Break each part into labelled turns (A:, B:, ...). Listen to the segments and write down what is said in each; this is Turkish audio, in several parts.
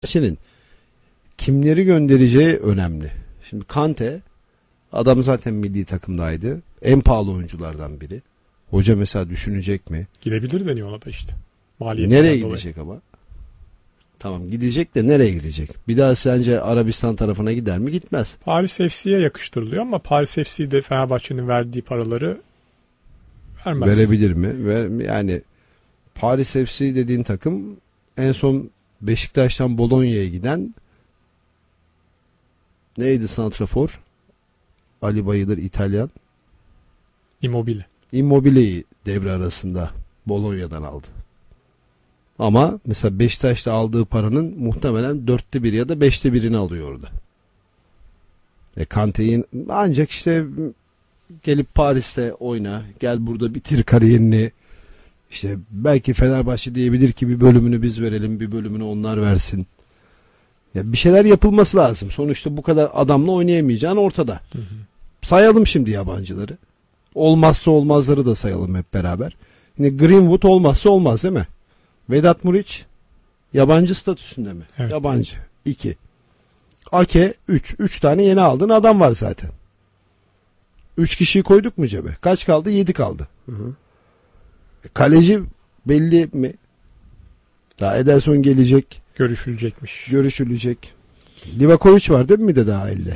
A: Fenerbahçe'nin kimleri göndereceği önemli. Şimdi Kante, adam zaten milli takımdaydı. En pahalı oyunculardan biri. Hoca mesela düşünecek mi?
B: Gidebilir deniyor ona da işte. Maliyetinden
A: Nereye
B: dolayı.
A: gidecek ama? Tamam gidecek de nereye gidecek? Bir daha sence Arabistan tarafına gider mi? Gitmez.
B: Paris FC'ye yakıştırılıyor ama Paris FC de Fenerbahçe'nin verdiği paraları vermez.
A: Verebilir mi? Yani Paris FC dediğin takım en son Beşiktaş'tan Bologna'ya giden neydi santrafor? Ali Bayılır, İtalyan.
B: Immobile.
A: Immobile'yi devre arasında Bologna'dan aldı. Ama mesela Beşiktaş'ta aldığı paranın muhtemelen 1/4 ya da 1/5'ini alıyor orada. Kante'nin ancak işte gelip Paris'te oyna, gel burada bitir kariyerini. İşte belki Fenerbahçe diyebilir ki bir bölümünü biz verelim, bir bölümünü onlar versin. Ya bir şeyler yapılması lazım. Sonuçta bu kadar adamla oynayamayacağın ortada.
B: Hı hı.
A: Sayalım şimdi yabancıları. Olmazsa olmazları da sayalım hep beraber. Yine Greenwood olmazsa olmaz değil mi? Vedat Muriç yabancı statüsünde mi?
B: Evet.
A: Yabancı. 2. Ake 3. 3 tane yeni aldığın adam var zaten. 3 kişiyi koyduk mu cebe? Kaç kaldı? 7 kaldı.
B: Hı hı.
A: Kaleci belli mi? Daha Ederson gelecek.
B: Görüşülecekmiş.
A: Görüşülecek. Livakovic var değil mi de daha elde?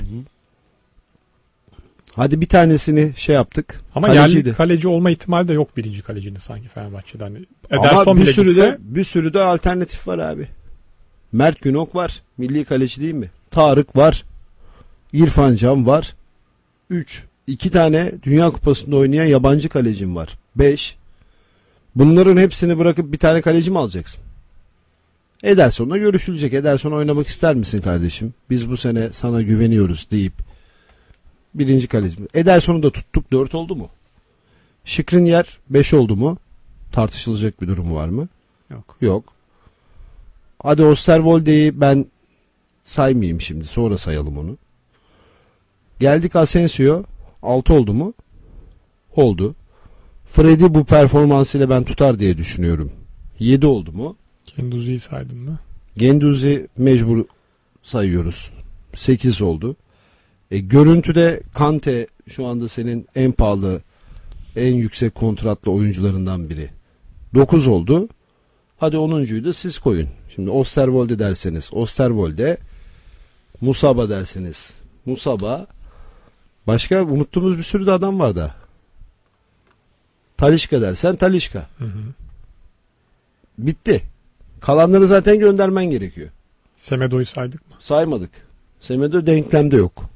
A: Hadi bir tanesini şey yaptık.
B: Ama
A: Kaleciydi.
B: yerli kaleci olma ihtimali de yok birinci kalecinin sanki Fenerbahçe'de. Hani
A: Ama
B: Ederson
A: bir
B: bile
A: sürü
B: gitse
A: de bir sürü de alternatif var abi. Mert Günok var. Milli kaleci değil mi? Tarık var. İrfan Can var. 3. 2 tane Dünya Kupası'nda oynayan yabancı kalecim var. 5. Bunların hepsini bırakıp bir tane kaleci mi alacaksın? Ederson'la görüşülecek. Ederson oynamak ister misin kardeşim? Biz bu sene sana güveniyoruz deyip birinci kaleci. Ederson'u da tuttuk. 4 oldu mu? Skriniar 5 oldu mu? Tartışılacak bir durumu var mı?
B: yok.
A: Yok. Hadi Osterwolde'yi ben saymayayım şimdi. Sonra sayalım onu. Geldik Asensio. 6 oldu mu? Oldu. Freddy bu performansıyla ben tutar diye düşünüyorum. 7 oldu mu?
B: Kenduzi'yi saydın mı?
A: Genduzi mecbur sayıyoruz. 8 oldu. Görüntüde Kante şu anda senin en pahalı, en yüksek kontratlı oyuncularından biri. 9 oldu. Hadi 10'uncuyu da siz koyun. Şimdi Osterwolde derseniz Osterwolde, Musaba derseniz Musaba. Başka unuttuğumuz bir sürü de adam var da. Talisca dersen Talisca.
B: Hı hı.
A: Bitti. Kalanları zaten göndermen gerekiyor.
B: Semedo'yu saydık mı?
A: Saymadık. Semedo denklemde yok.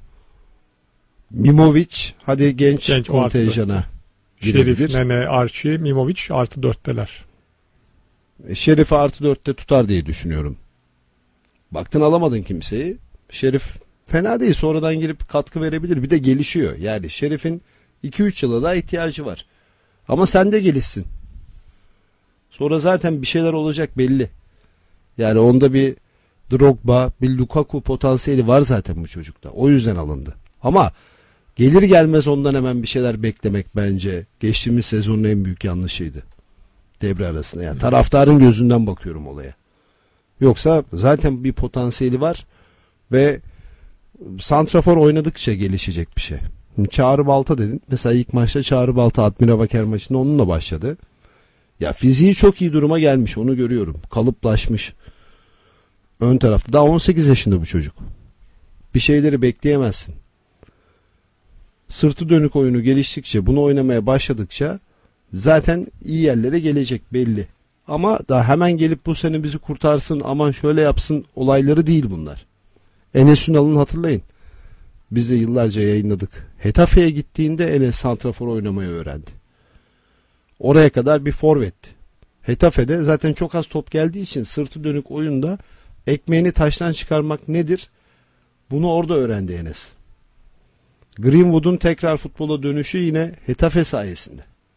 A: Mimovic hadi genç
B: Genç, o
A: kontenjana
B: Şerif,
A: girebilir.
B: Nene, Archie, Mimovic +4'teler.
A: Şerif'i +4'te tutar diye düşünüyorum. Baktın alamadın kimseyi. Şerif fena değil. Sonradan girip katkı verebilir. Bir de gelişiyor. Yani Şerif'in 2-3 yıla daha ihtiyacı var. Ama sen de gelişsin. Sonra zaten bir şeyler olacak belli. Yani onda bir Drogba, bir Lukaku potansiyeli var zaten bu çocukta. O yüzden alındı. Ama gelir gelmez ondan hemen bir şeyler beklemek bence geçtiğimiz sezonun en büyük yanlışıydı. Devre arasında. Yani taraftarın gözünden bakıyorum olaya. Yoksa zaten bir potansiyeli var ve santrafor oynadıkça gelişecek bir şey. Çağrı Balta dedin. Mesela ilk maçta Çağrı Balta Admirabaker maçında onunla başladı. Ya fiziği çok iyi duruma gelmiş. Onu görüyorum. Kalıplaşmış. Ön tarafta. Daha 18 yaşında bu çocuk. Bir şeyleri bekleyemezsin. Sırtı dönük oyunu geliştikçe, bunu oynamaya başladıkça zaten iyi yerlere gelecek belli. Ama daha hemen gelip bu sene bizi kurtarsın, aman şöyle yapsın olayları değil bunlar. Enes Ünal'ın hatırlayın. Biz de yıllarca yayınladık. Hetafe'ye gittiğinde Enes santrafor oynamayı öğrendi. Oraya kadar bir forvetti. Hetafe'de zaten çok az top geldiği için sırtı dönük oyunda ekmeğini taştan çıkarmak nedir? Bunu orada öğrendi Enes. Greenwood'un tekrar futbola dönüşü yine Hetafe sayesinde.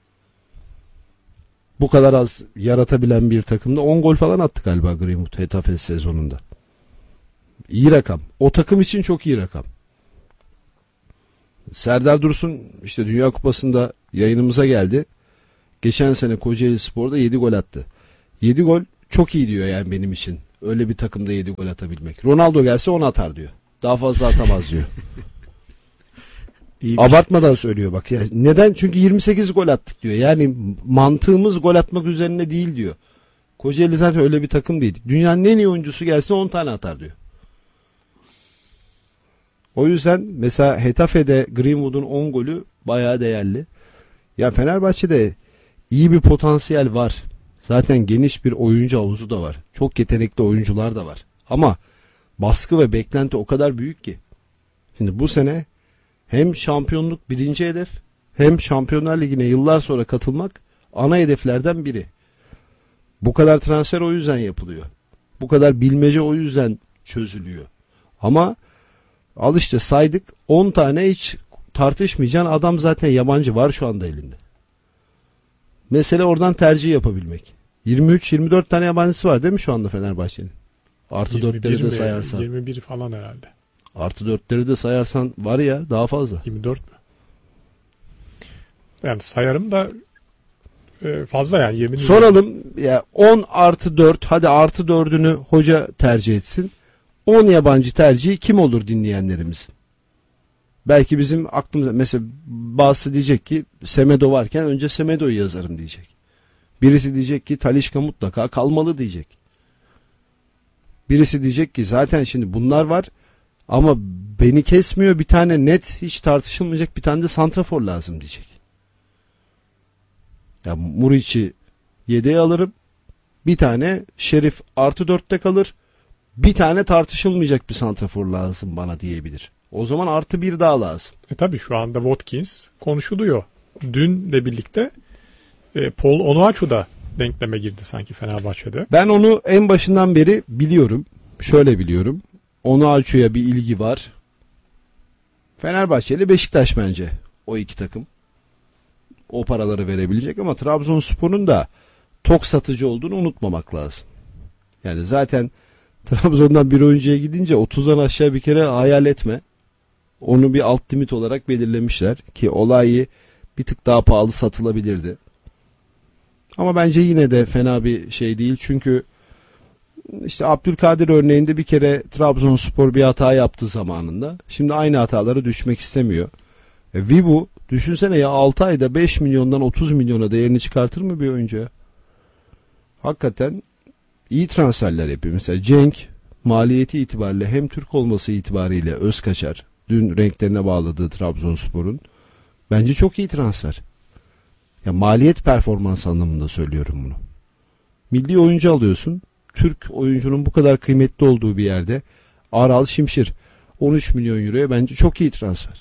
A: Bu kadar az yaratabilen bir takımda 10 gol falan attı galiba Greenwood Hetafe sezonunda. İyi rakam. O takım için çok iyi rakam. Serdar Dursun işte Dünya Kupası'nda yayınımıza geldi. Geçen sene Kocaeli Spor'da 7 gol attı. 7 gol çok iyi diyor yani benim için. öyle bir takımda 7 gol atabilmek. Ronaldo gelse 10 atar diyor. Daha fazla atamaz diyor. Abartmadan söylüyor bak ya. Neden? Çünkü 28 gol attık diyor. Yani mantığımız gol atmak üzerine değil diyor. Kocaeli zaten öyle bir takım değil. Dünyanın en iyi oyuncusu gelse 10 tane atar diyor. O yüzden mesela Hetafe'de Greenwood'un 10 golü bayağı değerli. Ya Fenerbahçe'de iyi bir potansiyel var. Zaten geniş bir oyuncu havuzu da var. Çok yetenekli oyuncular da var. Ama baskı ve beklenti o kadar büyük ki. Şimdi bu sene hem şampiyonluk birinci hedef, hem Şampiyonlar Ligi'ne yıllar sonra katılmak ana hedeflerden biri. Bu kadar transfer o yüzden yapılıyor. Bu kadar bilmece o yüzden çözülüyor. Ama al işte saydık 10 tane hiç tartışmayacaksın adam zaten yabancı var şu anda elinde. Mesele oradan tercih yapabilmek. 23-24 tane yabancısı var değil mi şu anda Fenerbahçe'nin? Artı 4'leri de sayarsan.
B: 21 falan herhalde.
A: Artı 4'leri de sayarsan var ya daha fazla.
B: 24 mü? Yani sayarım da fazla yani 20.
A: Soralım ya 10 artı 4 hadi artı 4'ünü hoca tercih etsin. 10 yabancı tercihi kim olur dinleyenlerimizin? Belki bizim aklımıza mesela bazısı diyecek ki Semedo varken önce Semedo'yu yazarım diyecek. Birisi diyecek ki Talisca mutlaka kalmalı diyecek. Birisi diyecek ki zaten şimdi bunlar var ama beni kesmiyor bir tane net hiç tartışılmayacak bir tane de santrafor lazım diyecek. Ya Muriç'i yedeğe alırım. Bir tane Şerif artı 4'te kalır. Bir tane tartışılmayacak bir santrafor lazım bana diyebilir. O zaman artı bir daha lazım.
B: Tabii şu anda Watkins konuşuluyor. Dünle birlikte Paul Onuachu da denkleme girdi sanki Fenerbahçe'de.
A: Ben onu en başından beri biliyorum. Şöyle biliyorum. Onuachu'ya bir ilgi var. Fenerbahçe ile Beşiktaş bence o iki takım. O paraları verebilecek ama Trabzonspor'un da tok satıcı olduğunu unutmamak lazım. Yani zaten Trabzon'dan bir oyuncuya gidince 30'dan aşağı bir kere hayal etme. Onu bir alt limit olarak belirlemişler ki olayı bir tık daha pahalı satılabilirdi. Ama bence yine de fena bir şey değil çünkü işte Abdülkadir örneğinde bir kere Trabzonspor bir hata yaptı zamanında. Şimdi aynı hatalara düşmek istemiyor. Vibu düşünsene ya 6 ayda 5 milyondan 30 milyona değerini çıkartır mı bir oyuncuya? Hakikaten iyi transferler yapıyor. Mesela Cenk maliyeti itibariyle hem Türk olması itibariyle Özkaçar dün renklerine bağladığı Trabzonspor'un bence çok iyi transfer. Ya maliyet performans anlamında söylüyorum bunu. Milli oyuncu alıyorsun. Türk oyuncunun bu kadar kıymetli olduğu bir yerde Aral Şimşir 13 milyon euroya bence çok iyi transfer.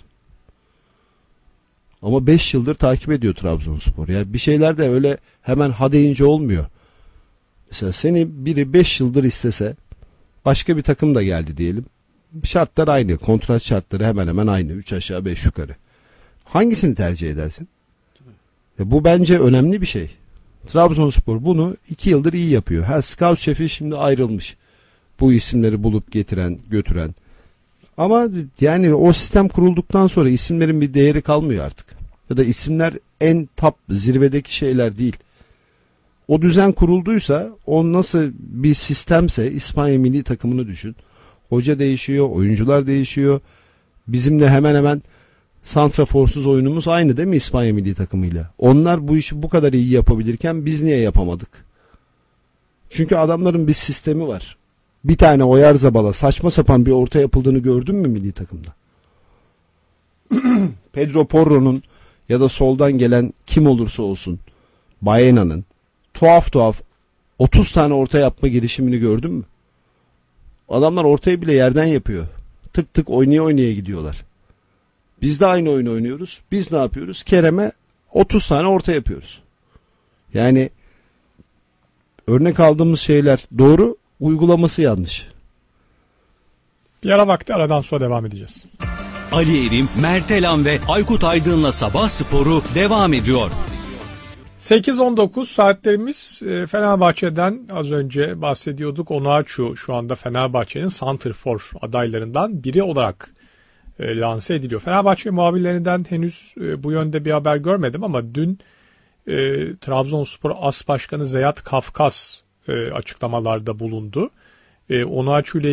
A: Ama 5 yıldır takip ediyor Trabzonspor. Yani bir şeyler de öyle hemen ha deyince olmuyor. Mesela seni biri 5 yıldır istese başka bir takım da geldi diyelim. Şartlar aynı. Kontrat şartları hemen hemen aynı. 3 aşağı 5 yukarı. Hangisini tercih edersin? Bu bence önemli bir şey. Trabzonspor bunu 2 yıldır iyi yapıyor. Scout şefi şimdi ayrılmış. Bu isimleri bulup getiren, götüren. Ama yani o sistem kurulduktan sonra isimlerin bir değeri kalmıyor artık. Ya da isimler en top zirvedeki şeyler değil. O düzen kurulduysa o nasıl bir sistemse İspanya milli takımını düşün. Hoca değişiyor, oyuncular değişiyor. Bizim de hemen hemen santraforsuz oyunumuz aynı değil mi İspanya milli takımıyla? Onlar bu işi bu kadar iyi yapabilirken biz niye yapamadık? Çünkü adamların bir sistemi var. Bir tane Oyarzabala saçma sapan bir orta yapıldığını gördün mü milli takımda? Pedro Porro'nun ya da soldan gelen kim olursa olsun Baena'nın tuhaf 30 tane orta yapma girişimini gördün mü? Adamlar ortayı bile yerden yapıyor. Tık tık oynaya gidiyorlar. Biz de aynı oyunu oynuyoruz. Biz ne yapıyoruz? Kerem'e 30 tane orta yapıyoruz. Yani örnek aldığımız şeyler doğru, uygulaması yanlış.
B: Bir ara vakti aradan sonra devam edeceğiz.
C: Ali Erim, Mert Elan ve Aykut Aydın'la Sabah Sporu devam ediyor.
B: 8-19 saatlerimiz. Fenerbahçe'den az önce bahsediyorduk. Onuachu şu anda Fenerbahçe'nin santrfor adaylarından biri olarak lanse ediliyor. Fenerbahçe muhabirlerinden henüz bu yönde bir haber görmedim ama dün Trabzonspor As Başkanı Zeyat Kafkas açıklamalarda bulundu. Onuachu ile